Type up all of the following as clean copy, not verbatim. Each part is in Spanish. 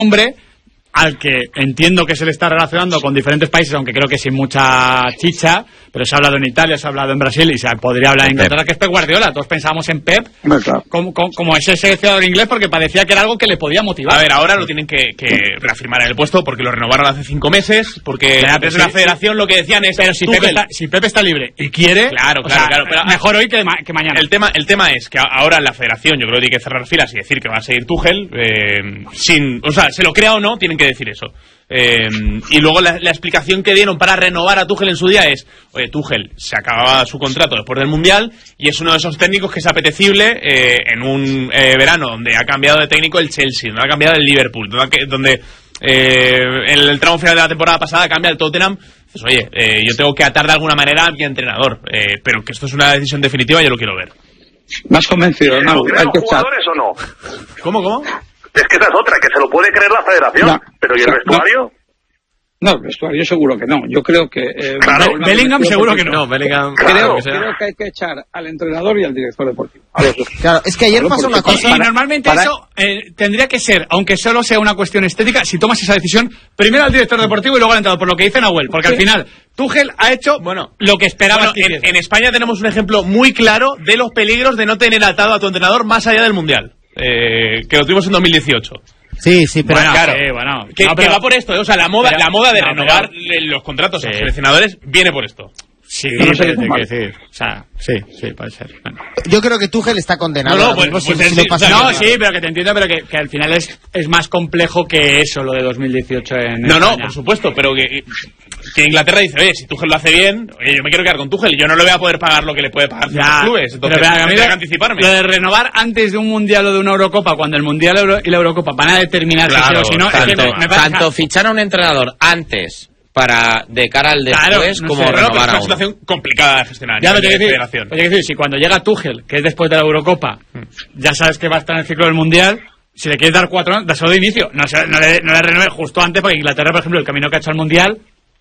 hombre al que entiendo que se le está relacionando con diferentes países, aunque creo que sin mucha chicha, pero se ha hablado en Italia, se ha hablado en Brasil y se podría hablar en Inglaterra, que es Pep Guardiola. Todos pensábamos en Pep como ese seleccionador inglés porque parecía que era algo que le podía motivar. A ver, ahora lo tienen que reafirmar en el puesto porque lo renovaron hace 5 meses, porque desde la federación lo que decían es... Pero si Pep está libre y quiere... Claro, pero mejor hoy que mañana. El tema es que ahora la federación yo creo que tiene que cerrar filas y decir que va a seguir Tuchel, se lo crea o no, tienen que decir eso. Y luego la explicación que dieron para renovar a Tuchel en su día es: oye, Tuchel se acababa su contrato después del Mundial y es uno de esos técnicos que es apetecible en un verano donde ha cambiado de técnico el Chelsea, donde ha cambiado el Liverpool, donde en el tramo final de la temporada pasada cambia el Tottenham. Pues, oye, yo tengo que atar de alguna manera a mi entrenador, pero que esto es una decisión definitiva, yo lo quiero ver. ¿Más convencido? ¿No crean los jugadores o no? ¿Cómo? Es que esa es otra, que se lo puede creer la federación. No, pero ¿y el vestuario? No, el vestuario seguro que no. Yo creo que... Claro, Bellingham seguro que no. Bellingham, creo que hay que echar al entrenador y al director deportivo. Claro, es que ayer pasó una cosa... Y normalmente eso tendría que ser, aunque solo sea una cuestión estética, si tomas esa decisión, primero al director deportivo y luego al entrenador, por lo que dice Nahuel. Porque al final, Tuchel ha hecho lo que esperaba. En España tenemos un ejemplo muy claro de los peligros de no tener atado a tu entrenador más allá del Mundial. Que lo tuvimos en 2018. Sí, pero claro. Que va por esto, o sea, la moda de renovar los contratos a los seleccionadores viene por esto. Sí, no sé qué decir. O sea, sí, puede ser. Bueno. Yo creo que Tuchel está condenado. Pero que te entiendo, pero que al final es más complejo que eso, lo de 2018 en España. Por supuesto, pero que Inglaterra dice, oye, si Tuchel lo hace bien, oye, yo me quiero quedar con Tuchel y yo no le voy a poder pagar lo que le puede pagar a los clubes, entonces tengo que anticiparme. Lo de renovar antes de un Mundial o de una Eurocopa, cuando el Mundial y la Eurocopa van a determinar si no, tanto fichar a un entrenador antes de cara al después, como renovar a uno. Es una situación complicada de gestionar. Ya, decir, si cuando llega Tuchel, que es después de la Eurocopa, ya sabes que va a estar en el ciclo del Mundial, si le quieres dar 4 años, dáselo de inicio. No le renueve justo antes, porque Inglaterra, por ejemplo, el camino que ha hecho al Mundial...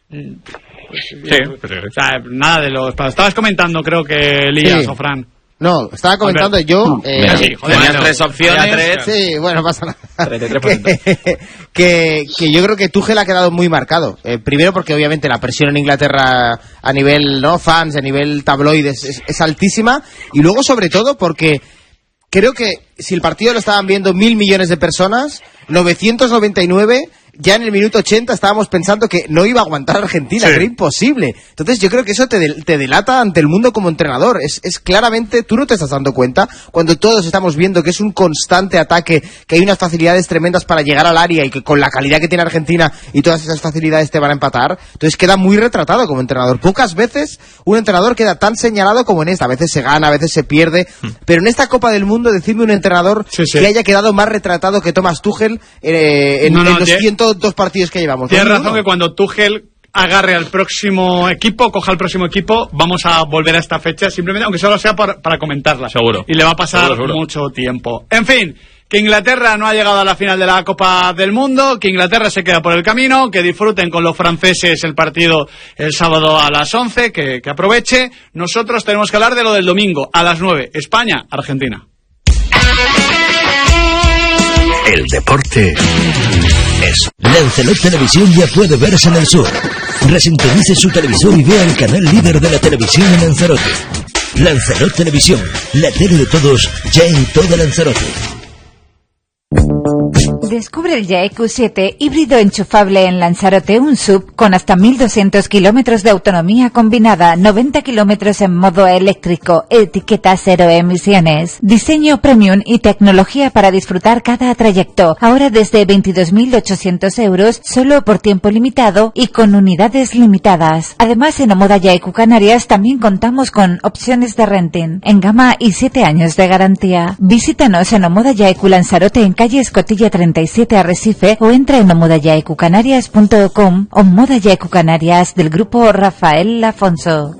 o sea, nada de los... Estabas comentando, creo que Elías o Fran. No, estaba comentando yo... tenía 3 opciones. Sí, bueno, pasa nada. que yo creo que Tuchel ha quedado muy marcado. Primero porque obviamente la presión en Inglaterra a nivel fans, a nivel tabloides es altísima. Y luego sobre todo porque creo que si el partido lo estaban viendo 1.000 millones de personas, 999... ya en el minuto 80 estábamos pensando que no iba a aguantar Argentina, que era imposible. Entonces yo creo que eso te delata ante el mundo como entrenador. Es claramente, tú no te estás dando cuenta, cuando todos estamos viendo que es un constante ataque, que hay unas facilidades tremendas para llegar al área y que con la calidad que tiene Argentina y todas esas facilidades te van a empatar. Entonces queda muy retratado como entrenador. Pocas veces un entrenador queda tan señalado como en esta. A veces se gana, a veces se pierde. Pero en esta Copa del Mundo, decirme un entrenador que haya quedado más retratado que Thomas Tuchel en los 102 partidos que llevamos. Tienes razón que cuando Tuchel agarre al próximo equipo, coja al próximo equipo, vamos a volver a esta fecha, simplemente, aunque solo sea para comentarla. Seguro. Y le va a pasar mucho tiempo. En fin, que Inglaterra no ha llegado a la final de la Copa del Mundo, que Inglaterra se queda por el camino, que disfruten con los franceses el partido el sábado a las 11, que aproveche. Nosotros tenemos que hablar de lo del domingo, a las 9, España-Argentina. El deporte es. Lanzarote Televisión ya puede verse en el sur. Resintonice su televisor y vea el canal líder de la televisión en Lanzarote. Lanzarote Televisión, la tele de todos, ya en toda Lanzarote. Descubre el YAE Q7 híbrido enchufable en Lanzarote, un SUV con hasta 1.200 kilómetros de autonomía combinada, 90 kilómetros en modo eléctrico, etiqueta 0 emisiones, diseño premium y tecnología para disfrutar cada trayecto. Ahora desde 22.800 euros, solo por tiempo limitado y con unidades limitadas. Además, en Omoda YAE Canarias también contamos con opciones de renting en gama y 7 años de garantía. Visítanos en Omoda YAE Lanzarote en calle Escotilla 37 Arrecife o entra en omodayaecucanarias.com o Moda Yaecu Canarias del grupo Rafael Afonso.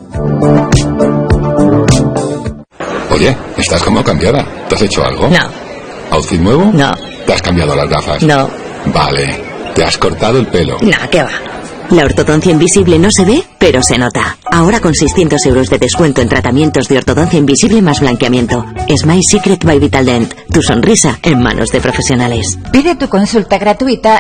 Oye, estás como cambiada. ¿Te has hecho algo? No. ¿Outfit nuevo? No. ¿Te has cambiado las gafas? No. Vale. ¿Te has cortado el pelo? No, ¿qué va? La ortodoncia invisible no se ve, pero se nota. Ahora con 600 euros de descuento en tratamientos de ortodoncia invisible más blanqueamiento. Smile Secret by Vitaldent. Tu sonrisa en manos de profesionales. Pide tu consulta gratuita